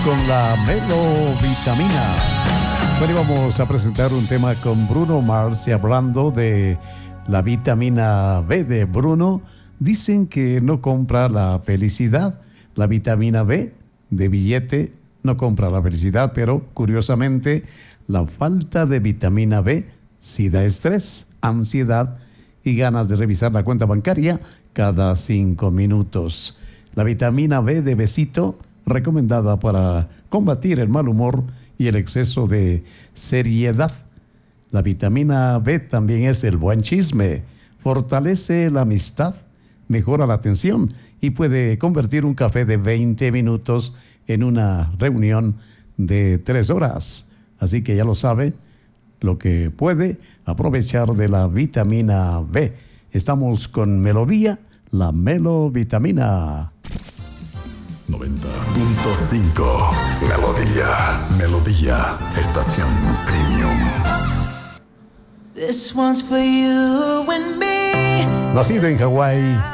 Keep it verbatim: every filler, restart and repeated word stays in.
con la Melovitamina. Bueno, y vamos a presentar un tema con Bruno Mars y hablando de la vitamina B de Bruno. Dicen que no compra la felicidad. La vitamina B de billete no compra la felicidad, pero curiosamente la falta de vitamina B sí da estrés, ansiedad y ganas de revisar la cuenta bancaria cada cinco minutos. La vitamina B de besito, recomendada para combatir el mal humor y el exceso de seriedad. La vitamina B también es el buen chisme, fortalece la amistad, mejora la atención y puede convertir un café de veinte minutos en una reunión de tres horas. Así que ya lo sabe, lo que puede aprovechar de la vitamina B. Estamos con Melodía, la Melovitamina. noventa punto cinco Melodía, Melodía, estación premium. This one's for you and me. Nacido en Hawái,